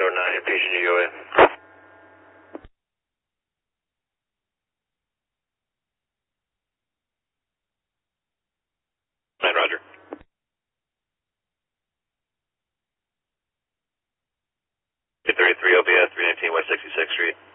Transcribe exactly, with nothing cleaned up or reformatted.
zero nine, patient U O A. nine, roger. two thirty-three O B S, three nineteen West sixty-sixth Street.